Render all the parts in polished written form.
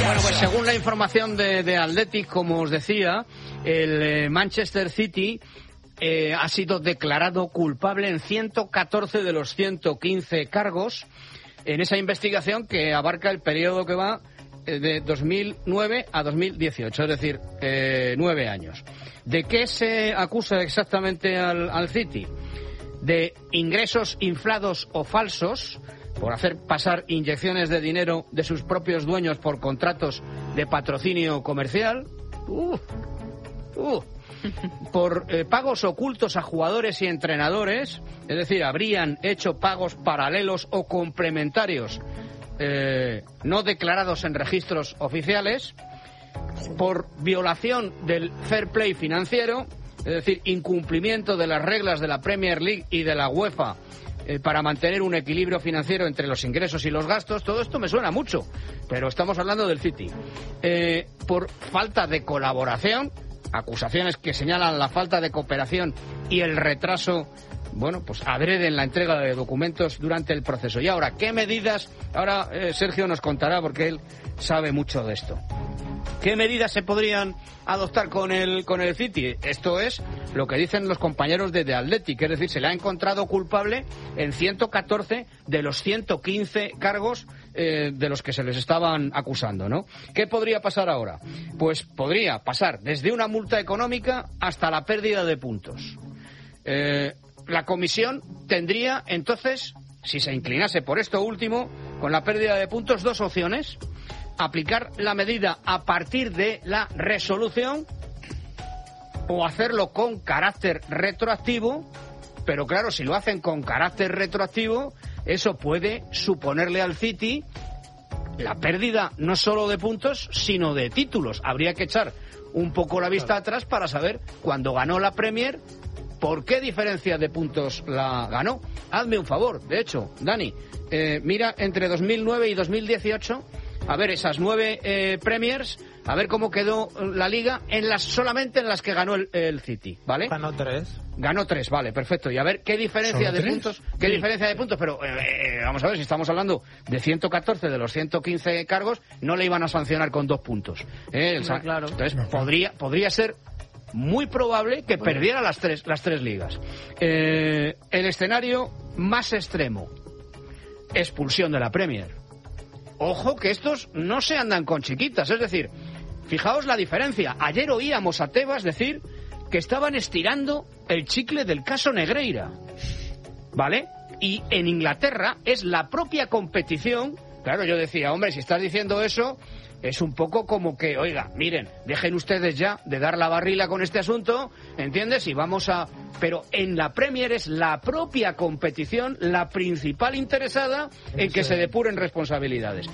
Bueno, pues según la información de Athletic, como os decía, el Manchester City ha sido declarado culpable en 114 de los 115 cargos en esa investigación que abarca el periodo que va de 2009 a 2018, es decir, 9 años. ¿De qué se acusa exactamente al City? De ingresos inflados o falsos, por hacer pasar inyecciones de dinero de sus propios dueños por contratos de patrocinio comercial, por pagos ocultos a jugadores y entrenadores, es decir, habrían hecho pagos paralelos o complementarios no declarados en registros oficiales, por violación del fair play financiero, es decir, incumplimiento de las reglas de la Premier League y de la UEFA para mantener un equilibrio financiero entre los ingresos y los gastos. Todo esto me suena mucho, pero estamos hablando del City. Por falta de colaboración, acusaciones que señalan la falta de cooperación y el retraso, bueno, pues adrede en la entrega de documentos durante el proceso. Y ahora, ¿qué medidas? Ahora Sergio nos contará porque él sabe mucho de esto. ¿Qué medidas se podrían adoptar con el City? Esto es lo que dicen los compañeros de The Athletic, es decir, se le ha encontrado culpable en 114 de los 115 cargos de los que se les estaban acusando, ¿no? ¿Qué podría pasar ahora? Pues podría pasar desde una multa económica hasta la pérdida de puntos. La comisión tendría entonces, si se inclinase por esto último, con la pérdida de puntos, dos opciones: aplicar la medida a partir de la resolución o hacerlo con carácter retroactivo, pero claro, si lo hacen con carácter retroactivo, eso puede suponerle al City la pérdida no solo de puntos, sino de títulos. Habría que echar un poco la vista atrás para saber cuando ganó la Premier por qué diferencia de puntos la ganó. Hazme un favor, de hecho, Dani, mira entre 2009 y 2018, a ver esas 9 Premiers, a ver cómo quedó la Liga solamente en las que ganó el City, ¿vale? Ganó 3. Ganó 3, vale, perfecto. Y a ver qué diferencia de puntos, diferencia de puntos, pero vamos a ver, si estamos hablando de 114 de los 115 cargos, no le iban a sancionar con 2 puntos. No, claro. Entonces podría ser muy probable que perdiera las tres ligas. El escenario más extremo: expulsión de la Premier. Ojo que estos no se andan con chiquitas, es decir, fijaos la diferencia. Ayer oíamos a Tebas decir que estaban estirando el chicle del caso Negreira, ¿vale? Y en Inglaterra es la propia competición. Claro, yo decía, hombre, si estás diciendo eso, es un poco como que, oiga, miren, dejen ustedes ya de dar la barrila con este asunto, ¿entiendes? Y vamos a... Pero en la Premier es la propia competición la principal interesada en que se depuren responsabilidades.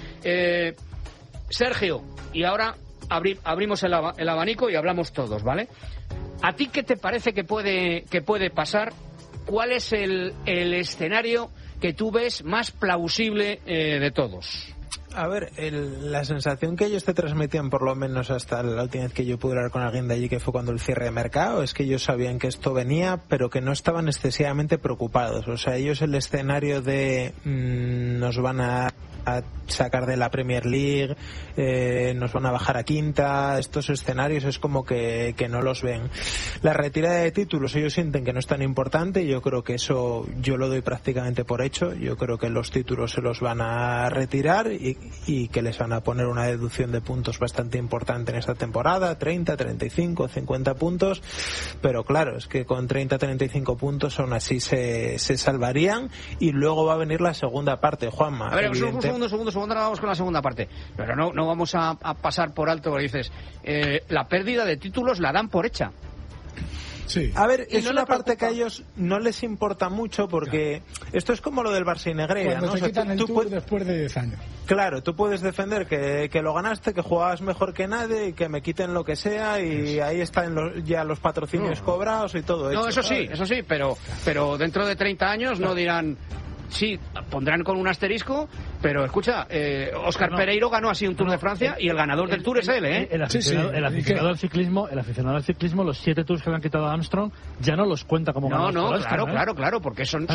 Sergio, y ahora abrimos el abanico y hablamos todos, ¿vale? ¿A ti qué te parece que puede pasar? ¿Cuál es el escenario que tú ves más plausible de todos? A ver, la sensación que ellos te transmitían, por lo menos hasta la última vez que yo pude hablar con alguien de allí, que fue cuando el cierre de mercado, es que ellos sabían que esto venía, pero que no estaban excesivamente preocupados. O sea, ellos el escenario de nos van a sacar de la Premier League, nos van a bajar a quinta, estos escenarios es como que no los ven. La retirada de títulos ellos sienten que no es tan importante, yo creo que eso yo lo doy prácticamente por hecho. Yo creo que los títulos se los van a retirar y que les van a poner una deducción de puntos bastante importante en esta temporada, 30, 35, 50 puntos, pero claro, es que con 30, 35 puntos aún así se salvarían. Y luego va a venir la segunda parte, Juanma. A ver, un segundo, vamos con la segunda parte, pero no vamos a pasar por alto, porque dices, la pérdida de títulos la dan por hecha. Sí. A ver, es una parte que a ellos no les importa mucho, porque esto es como lo del Barça y Negreira, cuando ¿no? se quitan el Tour después de 10 años. Claro, tú puedes defender que lo ganaste, que jugabas mejor que nadie y que me quiten lo que sea, y ahí están ya los patrocinios cobrados y todo eso. No, eso sí, pero dentro de 30 años no dirán... sí, pondrán con un asterisco, pero escucha, Óscar Pereiro ganó así un Tour de Francia y el ganador del Tour es él, ¿eh? El aficionado al ciclismo, los 7 Tours que le han quitado a Armstrong, ya no los cuenta como ganadores. Claro, porque son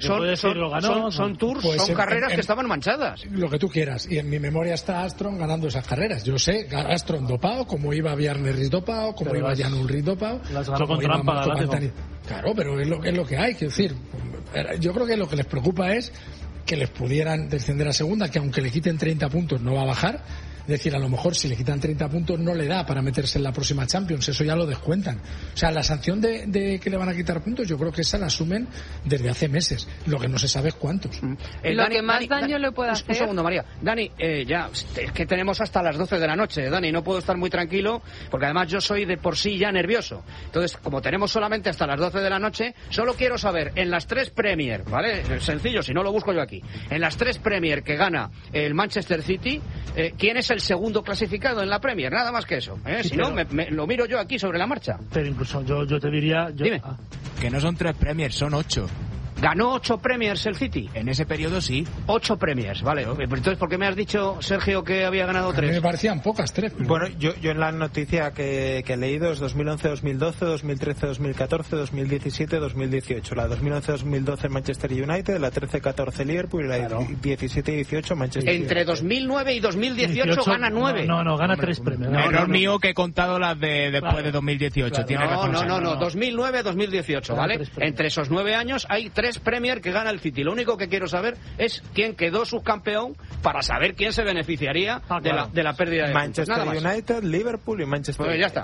Tours, pues son carreras que estaban manchadas. Lo que tú quieras, y en mi memoria está Armstrong ganando esas carreras. Yo sé, Armstrong dopado, como iba Bjarne Riis dopado, como iba Jan Ullrich dopado, las ganó con trampa. Claro, pero es lo que hay, quiero decir. Yo creo que lo que les preocupa es que les pudieran descender a segunda, que aunque le quiten 30 puntos no va a bajar. Es decir, a lo mejor si le quitan 30 puntos no le da para meterse en la próxima Champions, eso ya lo descuentan. O sea, la sanción de que le van a quitar puntos, yo creo que esa la asumen desde hace meses. Lo que no se sabe es cuántos. Lo que más daño le puede hacer... Un segundo, María. Dani, es que tenemos hasta las 12 de la noche, Dani, no puedo estar muy tranquilo, porque además yo soy de por sí ya nervioso. Entonces, como tenemos solamente hasta las 12 de la noche, solo quiero saber, en las 3 Premier, ¿vale? Sencillo, si no lo busco yo aquí. En las 3 Premier que gana el Manchester City, ¿quién es el segundo clasificado en la Premier? Nada más que eso, ¿eh? Sí, si no, lo miro yo aquí sobre la marcha. Pero incluso yo te diría... Dime. Que no son 3 Premier, son 8. ¿Ganó 8 Premiers el City? En ese periodo sí. 8 Premiers, vale. Claro. Entonces, ¿por qué me has dicho, Sergio, que había ganado 3? Me parecían pocas, 3. Bueno, yo en la noticia que he leído es 2011-2012, 2013-2014, 2017-2018. La 2011-2012 Manchester United, la 13-14 Liverpool y la 17-18 Manchester United. Entre 2009 y 2018 gana 9. No, gana 3 premios. Error mío que he contado las de después de 2018. Claro. Tiene razón. No. 2009-2018, ¿vale? Entre esos 9 años hay 3 Premier que gana el City. Lo único que quiero saber es quién quedó subcampeón para saber quién se beneficiaría de la pérdida de Manchester United, Liverpool y Manchester United. Ya está.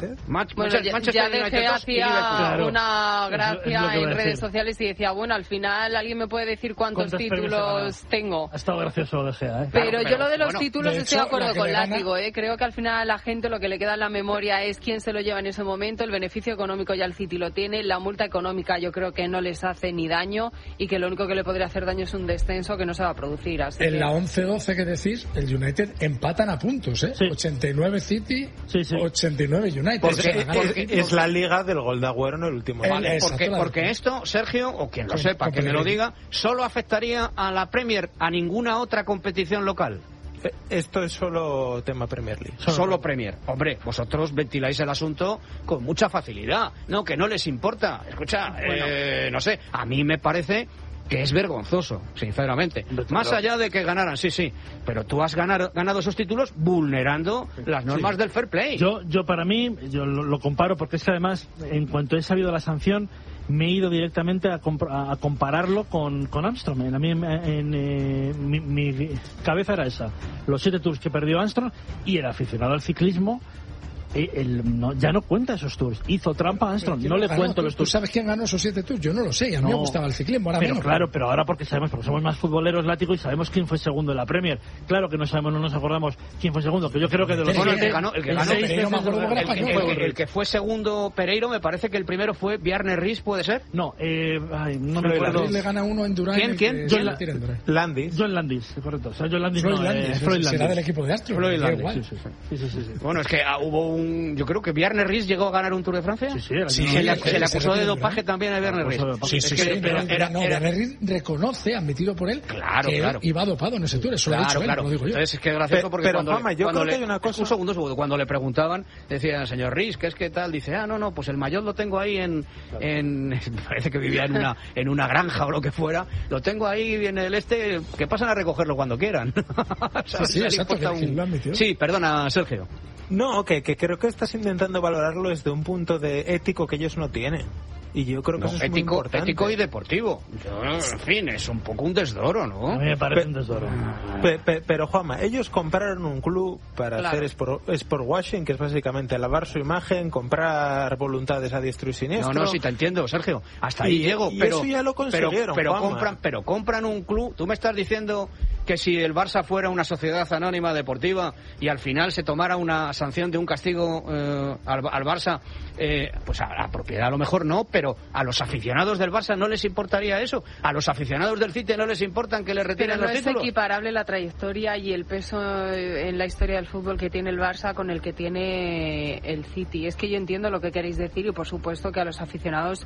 Ya dejé hacía una gracia en redes sí. sociales y decía, bueno, al final alguien me puede decir cuántos títulos tengo. Ha estado gracioso lo de Gea, ¿eh? Pero yo lo de los títulos de estoy de acuerdo con Látigo, gana... Creo que al final a la gente lo que le queda en la memoria es quién se lo lleva en ese momento. El beneficio económico ya el City lo tiene. La multa económica yo creo que no les hace ni daño y que lo único que le podría hacer daño es un descenso que no se va a producir. Así en la 11-12 que decís, el United empatan a puntos, ¿eh? Sí. 89 City, 89 United. Porque es la liga del gol de Agüero en el último. Vale, porque esto, Sergio, o quien lo sepa, que me lo diga, solo afectaría a la Premier, a ninguna otra competición local. Esto es solo tema Premier League. Solo Premier. Hombre, vosotros ventiláis el asunto con mucha facilidad. No, que no les importa. Escucha, no sé, a mí me parece que es vergonzoso, sinceramente. Más allá de que ganaran, sí, pero tú has ganado esos títulos vulnerando las normas del fair play. Yo para mí, yo lo comparo porque es que además, en cuanto he sabido la sanción, me he ido directamente a compararlo con Armstrong. Mi cabeza era esa. Los 7 tours que perdió Armstrong y el aficionado al ciclismo ya no cuenta esos tours. Hizo trampa a Armstrong. No le cuento los tours. ¿Tú sabes quién ganó esos 7 tours? Yo no lo sé. Y a mí me gustaba el ciclismo. Ahora menos. Claro, pero ahora porque somos más futboleros, Látigo, y sabemos quién fue segundo en la Premier. Claro que no nos acordamos quién fue segundo. Que yo creo que de los el que fue segundo Pereiro, me parece que el primero fue Bjarne Riis, ¿puede ser? No me acuerdo. Le gana uno en Durán. ¿Quién? John Landis, correcto. O sea, John Landis Freud Landis. Será del equipo de Astro. Freud Landis. Sí. Bueno, es que hubo yo creo que Bjarne Riis llegó a ganar un Tour de Francia. Sí. Se le acusó de dopaje también a Bjarne Riis. Bjarne Riis reconoce, admitido por él, que él iba dopado en ese Tour. Eso lo ha dicho él, lo digo yo. Entonces es que es gracioso porque yo creo que hay una cosa... Un segundo. Cuando le preguntaban, decía el señor Riis, ¿qué es que tal? Dice, no, pues el maillot lo tengo ahí parece que vivía en una granja o lo que fuera. Lo tengo ahí en el que pasan a recogerlo cuando quieran. Sí, perdona, Sergio. No, que creo que estás intentando valorarlo desde un punto de ético que ellos no tienen. Y yo creo que eso es muy importante. Ético y deportivo. En fin, es un poco un desdoro, ¿no? A mí me parece un desdoro. Pero Juanma, ellos compraron un club para hacer sport washing, que es básicamente lavar su imagen, comprar voluntades a diestro y siniestro. No, sí te entiendo, Sergio. Hasta ahí llego. Pero eso ya lo consiguieron, pero compran un club. Tú me estás diciendo que si el Barça fuera una sociedad anónima deportiva y al final se tomara una sanción de un castigo al Barça, pues a la propiedad a lo mejor no, pero a los aficionados del Barça no les importaría eso, a los aficionados del City no les importan que les retiren los títulos. Pero no es equiparable la trayectoria y el peso en la historia del fútbol que tiene el Barça con el que tiene el City. Es que yo entiendo lo que queréis decir y por supuesto que a los aficionados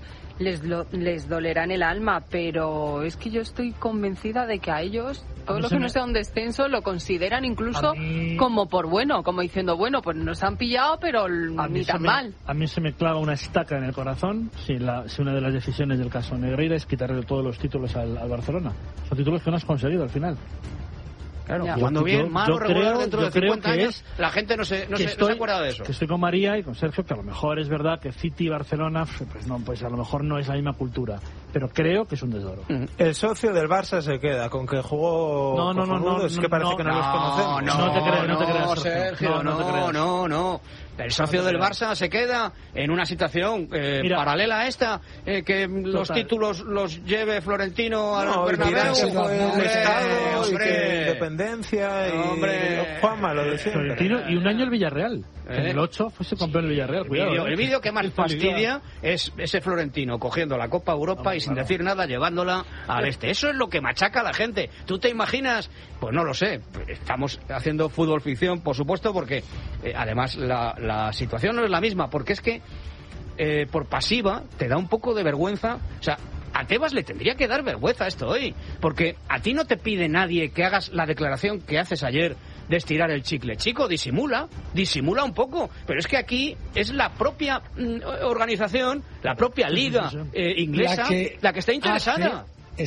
les dolerá en el alma, pero es que yo estoy convencida de que a ellos todo lo que no sea un descenso lo consideran incluso como por bueno, como diciendo, bueno, pues nos han pillado, pero ni tan mal. A mí se me clava una estaca en el corazón si una de las decisiones del caso Negreira es quitarle todos los títulos al Barcelona. Son títulos que no has conseguido al final. Claro, cuando bien, mal o regular dentro de 50 años, la gente no se acuerda de eso. Que estoy con María y con Sergio, que a lo mejor es verdad que City y Barcelona, pues a lo mejor no es la misma cultura, pero creo que es un desdoro. El socio del Barça se queda, con que jugó no, es que parece que no los conocemos. No te creas, Sergio, no. El socio del Barça se queda en una situación paralela a esta, que los títulos los lleve Florentino al Bernabéu. El Estado y que independencia y Juanma lo decía. Florentino y un año el Villarreal. En el 8 fuese campeón el Villarreal. El vídeo que más fastidia es ese Florentino cogiendo la Copa Europa y sin decir nada llevándola al este. Eso es lo que machaca a la gente. ¿Tú te imaginas? Pues no lo sé. Estamos haciendo fútbol ficción, por supuesto, porque además la situación no es la misma, porque es que por pasiva te da un poco de vergüenza. O sea, a Tebas le tendría que dar vergüenza esto hoy, porque a ti no te pide nadie que hagas la declaración que haces ayer de estirar el chicle. Chico, disimula un poco, pero es que aquí es la propia organización, la propia liga inglesa la que está interesada.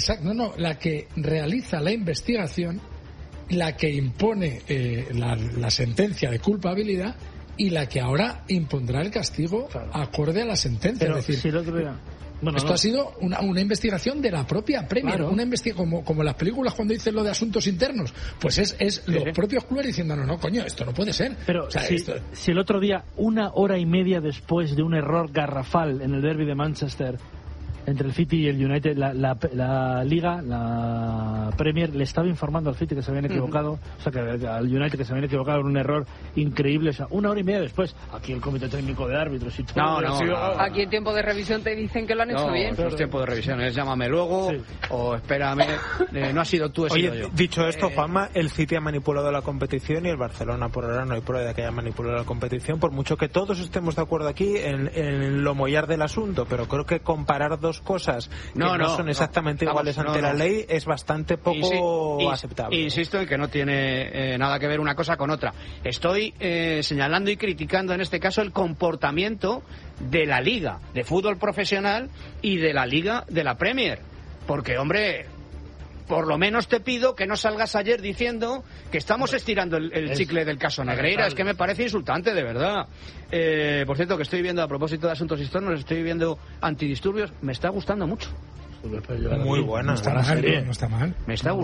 La que realiza la investigación, la que impone la sentencia de culpabilidad y la que ahora impondrá el castigo acorde a la sentencia. Pero es decir, esto ha sido una investigación de la propia Premier, una investigación como las películas cuando dicen lo de asuntos internos, pues es los propios clubes diciendo no, coño, esto no puede ser. Pero si el otro día, 1 hora y media después de un error garrafal en el derbi de Manchester entre el City y el United, la Liga, la Premier, le estaba informando al City que se habían equivocado, o sea, que al United que se habían equivocado en un error increíble, o sea, 1 hora y media después, aquí el Comité Técnico de Árbitros y todo. Aquí en tiempo de revisión te dicen que lo han hecho bien. No, es tiempo de revisión, es llámame luego o espérame, no ha sido tú, he sido yo. Dicho esto, Juanma, el City ha manipulado la competición y el Barcelona por ahora no hay prueba de que haya manipulado la competición, por mucho que todos estemos de acuerdo aquí en lo mollar del asunto, pero creo que comparar dos cosas que no son exactamente iguales ante la ley es bastante poco aceptable. Insisto en que no tiene nada que ver una cosa con otra. Estoy señalando y criticando en este caso el comportamiento de la Liga de Fútbol Profesional y de la Liga de la Premier. Porque, hombre, por lo menos te pido que no salgas ayer diciendo que estamos estirando el chicle del caso Negreira. Es que me parece insultante, de verdad. Por cierto, que estoy viendo, a propósito de asuntos externos, estoy viendo Antidisturbios. Me está gustando mucho. Muy buena. No está mal. Me está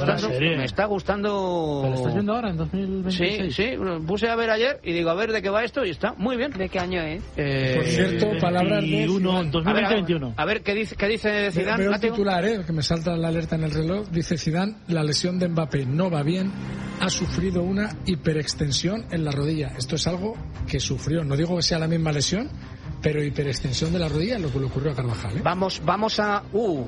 gustando. ¿Lo estás viendo ahora, en 2026? Sí. Puse a ver ayer y digo, a ver de qué va esto, y está muy bien. ¿De qué año es? Por cierto, palabras de 2021. A ver, ¿qué dice Zidane? Veo un titular, que me salta la alerta en el reloj. Dice Zidane, la lesión de Mbappé no va bien, ha sufrido una hiperextensión en la rodilla. Esto es algo que sufrió, no digo que sea la misma lesión, pero hiperextensión de la rodilla es lo que le ocurrió a Carvajal. Vamos a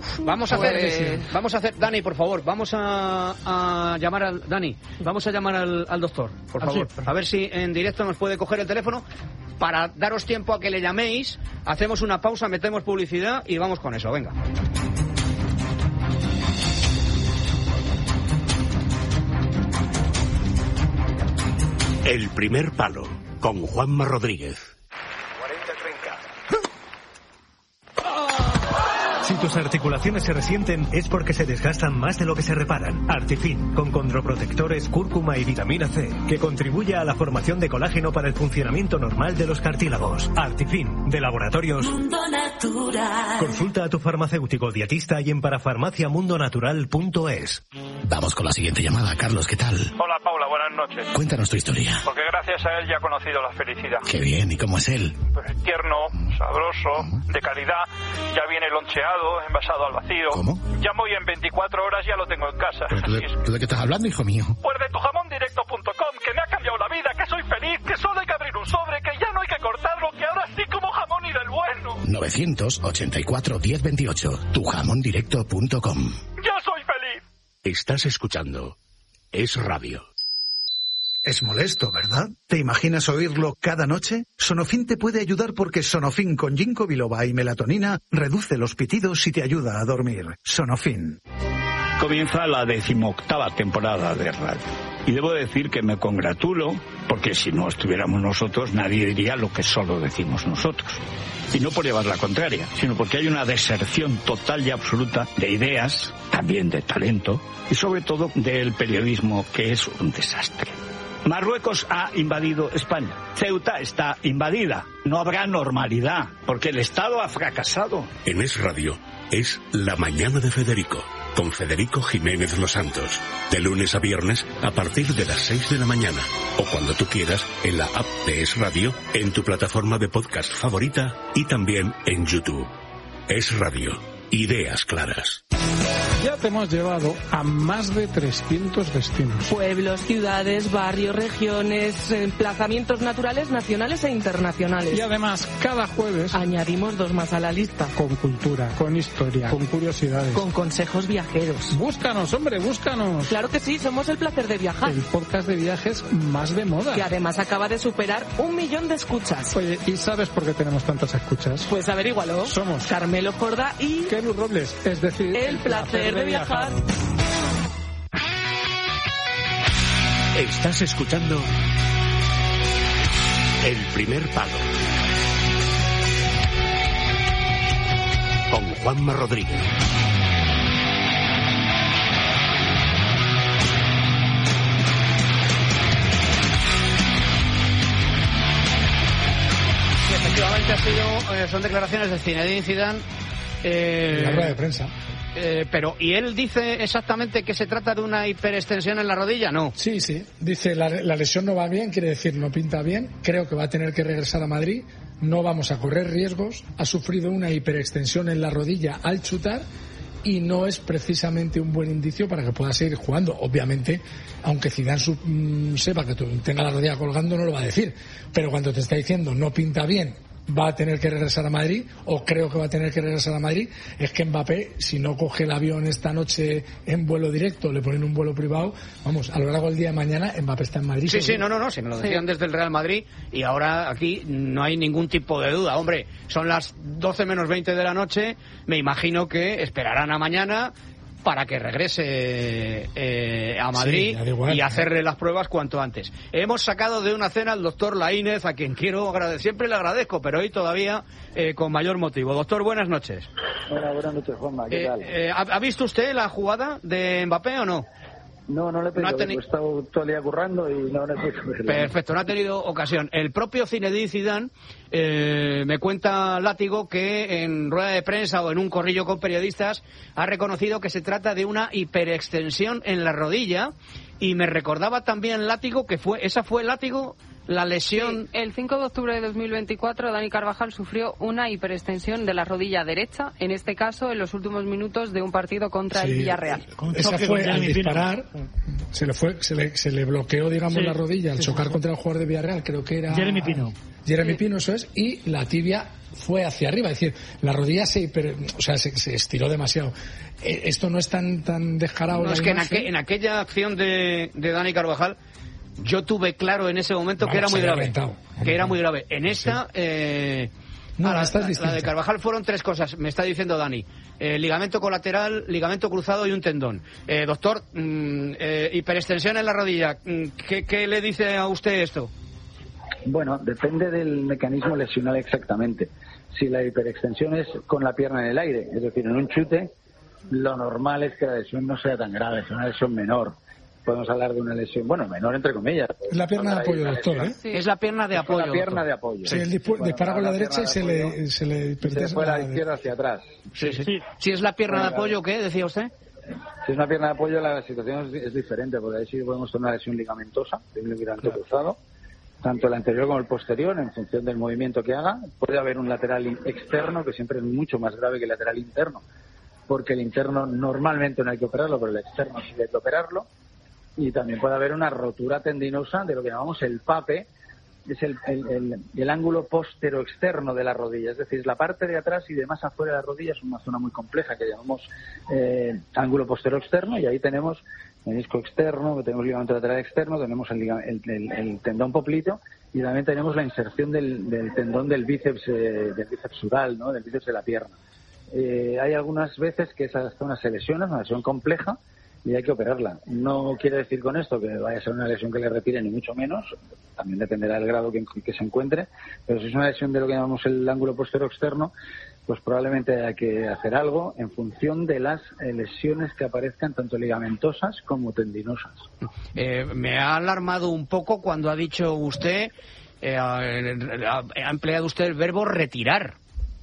hacer, Dani, por favor, vamos a llamar al Dani, vamos a llamar al doctor, por favor, a ver si en directo nos puede coger el teléfono para daros tiempo a que le llaméis. Hacemos una pausa, metemos publicidad y vamos con eso, venga. El primer palo, con Juanma Rodríguez. Si tus articulaciones se resienten es porque se desgastan más de lo que se reparan. Artifin, con condroprotectores, cúrcuma y vitamina C, que contribuye a la formación de colágeno para el funcionamiento normal de los cartílagos. Artifin, de Laboratorios Mundo Natural. Consulta a tu farmacéutico dietista y en parafarmaciamundonatural.es. Vamos con la siguiente llamada. Carlos, ¿qué tal? Hola, Paula, buenas buenas noches. Cuéntanos tu historia. Porque gracias a él ya he conocido la felicidad. Qué bien, ¿y cómo es él? Pues tierno, sabroso, de calidad. Ya viene loncheado, envasado al vacío. ¿Cómo? Llamo y en 24 horas ya lo tengo en casa. ¿Pero tú de qué estás hablando, hijo mío? Pues de tujamondirecto.com, que me ha cambiado la vida, que soy feliz, que solo hay que abrir un sobre, que ya no hay que cortarlo, que ahora sí como jamón y del bueno. 984 1028, tujamondirecto.com. ¡Yo soy feliz! Estás escuchando Es Radio. Es molesto, ¿verdad? ¿Te imaginas oírlo cada noche? Sonofin te puede ayudar porque Sonofin con ginkgo biloba y melatonina reduce los pitidos y te ayuda a dormir. Sonofin. Comienza la 18ª temporada de radio. Y debo decir que me congratulo, porque si no estuviéramos nosotros, nadie diría lo que solo decimos nosotros. Y no por llevar la contraria, sino porque hay una deserción total y absoluta de ideas, también de talento, y sobre todo del periodismo, que es un desastre. Marruecos ha invadido España. Ceuta está invadida. No habrá normalidad, porque el Estado ha fracasado. En Es Radio es La Mañana de Federico, con Federico Jiménez Los Santos. De lunes a viernes a partir de las 6 de la mañana. O cuando tú quieras en la app de Es Radio, en tu plataforma de podcast favorita y también en YouTube. Es Radio. Ideas claras. Ya te hemos llevado a más de 300 destinos. Pueblos, ciudades, barrios, regiones, emplazamientos naturales, nacionales e internacionales. Y además, cada jueves añadimos 2 más a la lista. Con cultura, con historia, con curiosidades. Con consejos viajeros. Búscanos, hombre, búscanos. Claro que sí, somos El Placer de Viajar. El podcast de viajes más de moda. Que además acaba de superar 1 millón de escuchas. Oye, ¿y sabes por qué tenemos tantas escuchas? Pues averígualo. Somos Carmelo Jorda y Kenu Robles, es decir, El Placer de Viajar. Estás escuchando El Primer Palo con Juanma Rodríguez. Efectivamente son declaraciones de Zinedine Zidane. La rueda de prensa. Pero, ¿y él dice exactamente que se trata de una hiperextensión en la rodilla? No. Sí. Dice, la lesión no va bien, quiere decir, no pinta bien. Creo que va a tener que regresar a Madrid. No vamos a correr riesgos. Ha sufrido una hiperextensión en la rodilla al chutar y no es precisamente un buen indicio para que pueda seguir jugando. Obviamente, aunque Zidane sepa que tenga la rodilla colgando, no lo va a decir. Pero cuando te está diciendo no pinta bien, va a tener que regresar a Madrid, o creo que va a tener que regresar a Madrid, es que Mbappé, si no coge el avión esta noche en vuelo directo, le ponen un vuelo privado, vamos, a lo largo del día de mañana Mbappé está en Madrid. Sí, si me lo decían desde el Real Madrid, y ahora aquí no hay ningún tipo de duda. Hombre, son las 12 menos 20 de la noche, me imagino que esperarán a mañana para que regrese a Madrid y hacerle las pruebas cuanto antes. Hemos sacado de una cena al doctor Laínez, a quien quiero agradecer, siempre le agradezco, pero hoy todavía con mayor motivo. Doctor, buenas noches. Hola, buenas noches, Juanma, ¿qué tal? ¿Ha visto usted la jugada de Mbappé o no? No le he pedido, he estado todo el día currando y no le he podido verlo. Perfecto, no ha tenido ocasión. El propio Zinedine Zidane me cuenta Látigo que en rueda de prensa o en un corrillo con periodistas ha reconocido que se trata de una hiperextensión en la rodilla, y me recordaba también Látigo que esa fue Látigo la lesión. Sí, el 5 de octubre de 2024 Dani Carvajal sufrió una hiperextensión de la rodilla derecha, en este caso en los últimos minutos de un partido contra el Villarreal. Esa fue al disparar, se le bloqueó, digamos, la rodilla al chocar contra el jugador de Villarreal, creo que era Jeremy Pino. Jeremy Pino, eso es, y la tibia fue hacia arriba, es decir, la rodilla se estiró demasiado. Esto no es tan descarado. No, es que en aquella acción de Dani Carvajal yo tuve claro en ese momento que era muy grave. En esta, la de Carvajal fueron 3 cosas, me está diciendo Dani. Ligamento colateral, ligamento cruzado y un tendón. Doctor, hiperextensión en la rodilla, ¿qué le dice a usted esto? Bueno, depende del mecanismo lesional exactamente. Si la hiperextensión es con la pierna en el aire, es decir, en un chute, lo normal es que la lesión no sea tan grave, es una lesión menor. Podemos hablar de una lesión, menor entre comillas. Es la pierna de apoyo, doctor, ¿eh? Sí. Es la pierna de apoyo. La pierna de apoyo. Sí, él dispara con la derecha y se le fue la izquierda hacia atrás. Sí. Si es la pierna de apoyo, ¿qué decía usted? Si es una pierna de apoyo, la situación es diferente, porque ahí sí podemos tener una lesión ligamentosa, de un ligamento cruzado, tanto el anterior como el posterior, en función del movimiento que haga. Puede haber un lateral externo, que siempre es mucho más grave que el lateral interno, porque el interno normalmente no hay que operarlo, pero el externo sí hay que operarlo. Y también puede haber una rotura tendinosa de lo que llamamos el PAPE, es el ángulo postero-externo de la rodilla, es decir, la parte de atrás y de más afuera de la rodilla es una zona muy compleja que llamamos ángulo postero-externo, y ahí tenemos menisco externo, tenemos ligamento lateral externo, tenemos el tendón popliteo, y también tenemos la inserción del tendón del bíceps sural, ¿no? Del bíceps de la pierna. Hay algunas veces que esa zona se lesiona, es una lesión compleja, y hay que operarla. No quiere decir con esto que vaya a ser una lesión que le retire, ni mucho menos, también dependerá del grado que se encuentre, pero si es una lesión de lo que llamamos el ángulo postero externo, pues probablemente hay que hacer algo en función de las lesiones que aparezcan, tanto ligamentosas como tendinosas. Me ha alarmado un poco cuando ha dicho usted, ha empleado usted el verbo retirar.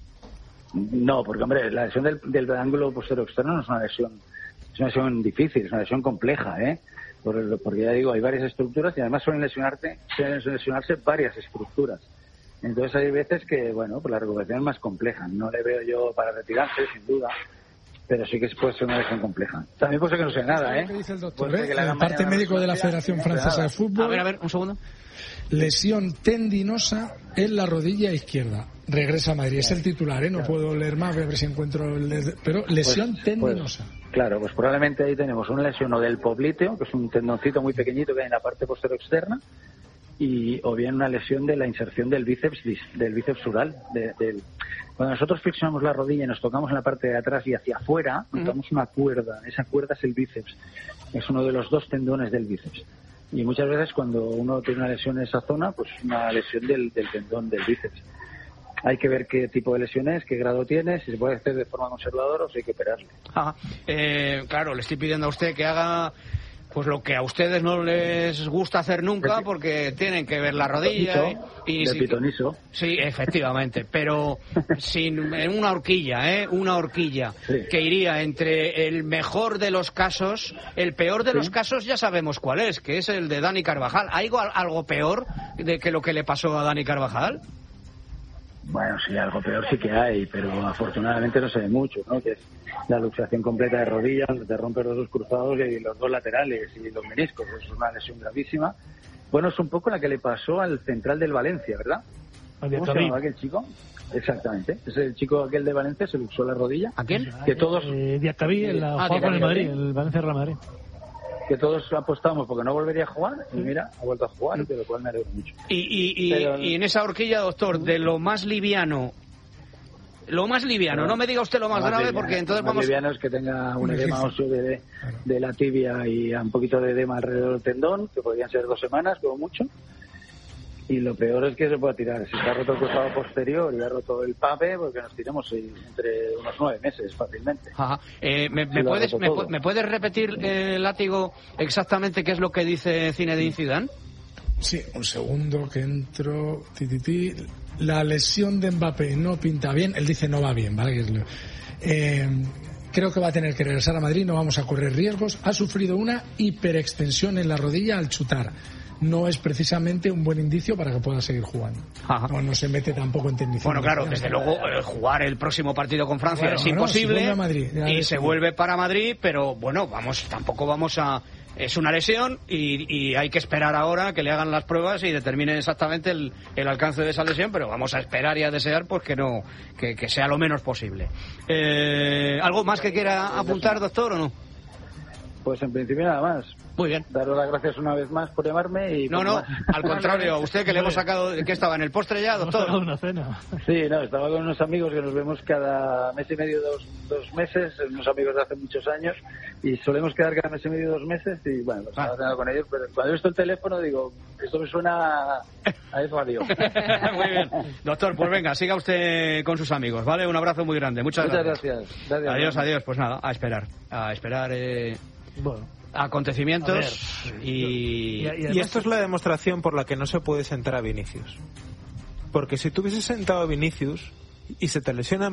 No, porque hombre, la lesión del ángulo postero externo no es una lesión difícil, es una lesión compleja, porque ya digo, hay varias estructuras y además suelen lesionarse varias estructuras. Entonces hay veces que, bueno, pues la recuperación es más compleja. No le veo yo para retirarse, sin duda, pero sí que puede ser una lesión compleja. También puede ser que no sea nada, ¿Qué dice el doctor? El parte médico de la Federación Francesa de Fútbol. A ver, un segundo. Lesión tendinosa en la rodilla izquierda. Regresa a Madrid. Es el titular, ¿eh? No puedo leer más, voy a ver si encuentro pero lesión tendinosa. Claro, pues probablemente ahí tenemos una lesión o del popliteo, que es un tendoncito muy pequeñito que hay en la parte posterior externa, o bien una lesión de la inserción del bíceps sural. Cuando nosotros flexionamos la rodilla y nos tocamos en la parte de atrás y hacia afuera, notamos una cuerda. Esa cuerda es el bíceps. Es uno de los dos tendones del bíceps. Y muchas veces cuando uno tiene una lesión en esa zona, pues una lesión del tendón del bíceps. Hay que ver qué tipo de lesión es, qué grado tiene, si se puede hacer de forma conservadora o si hay que operarle. Claro, le estoy pidiendo a usted que haga pues lo que a ustedes no les gusta hacer nunca, porque tienen que ver la rodilla de pitoniso. Sí, efectivamente, pero en una horquilla, que iría entre el mejor de los casos, el peor de los casos ya sabemos cuál es, que es el de Dani Carvajal. ¿Hay algo peor de que lo que le pasó a Dani Carvajal? Bueno, sí, algo peor sí que hay, pero afortunadamente no se ve mucho, ¿no? Que es la luxación completa de rodillas, donde te rompes los dos cruzados y los dos laterales y los meniscos. Es una lesión gravísima. Bueno, es un poco la que le pasó al central del Valencia, ¿verdad? ¿Cómo se llamaba aquel chico? Exactamente. Es el chico aquel de Valencia, se luxó la rodilla. ¿A quién? Que todos... Diacabí, el juego con el Madrid, el Valencia Real Madrid. Que todos apostamos porque no volvería a jugar, y mira, ha vuelto a jugar, de lo cual me alegro mucho. Y en esa horquilla, doctor, de lo más liviano, no me diga usted lo más grave, porque entonces vamos... Lo más liviano es que tenga un edema óseo de la tibia y un poquito de edema alrededor del tendón, que podrían ser 2 semanas, como mucho. Y lo peor es que se pueda tirar. Si está roto el cruzado posterior y ha roto el PAPE, porque nos tiramos entre unos 9 meses fácilmente. Ajá. ¿Me puedes repetir, Látigo, exactamente qué es lo que dice Zinedine Zidane? Sí, un segundo que entro. La lesión de Mbappé no pinta bien. Él dice no va bien, ¿vale? Creo que va a tener que regresar a Madrid, no vamos a correr riesgos. Ha sufrido una hiperextensión en la rodilla al chutar. No es precisamente un buen indicio para que pueda seguir jugando. No se mete tampoco en tecnicismo. Bueno, claro, desde luego jugar el próximo partido con Francia es imposible, se Madrid, y se vuelve para Madrid, pero bueno, tampoco vamos a... Es una lesión y hay que esperar ahora que le hagan las pruebas y determinen exactamente el alcance de esa lesión, pero vamos a esperar y a desear pues que sea lo menos posible. ¿Algo más que quiera apuntar, doctor, o no? Pues en principio nada más. Muy bien. Daros las gracias una vez más por llamarme. No, al contrario, a usted que le hemos sacado... ¿Qué estaba en el postre ya, doctor? Una cena. Sí, estaba con unos amigos que nos vemos cada mes y medio, dos meses, unos amigos de hace muchos años, y solemos quedar cada mes y medio, 2 meses, y bueno, pues estaba cenando con ellos, pero cuando he visto el teléfono digo, esto me suena a eso radio. Muy bien. Doctor, pues venga, siga usted con sus amigos, ¿vale? Un abrazo muy grande. Muchas gracias. Adiós. Pues nada, a esperar. Bueno, acontecimientos y esto es la demostración por la que no se puede sentar a Vinicius, porque si tú hubieses sentado a Vinicius y se te lesiona